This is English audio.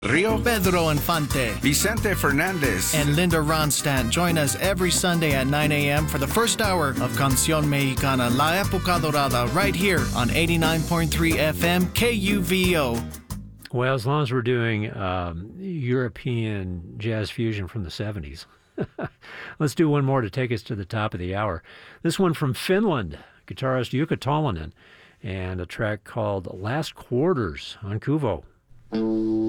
Rio, Pedro Infante, Vicente Fernandez, and Linda Ronstadt. Join us every Sunday at 9 a.m. for the first hour of Canción Mexicana, La Época Dorada, right here on 89.3 FM KUVO. Well, as long as we're doing European jazz fusion from the 70s. Let's do one more to take us to the top of the hour. This one from Finland, guitarist Jukka Tolvanen, and a track called Last Quarters on Kuvo.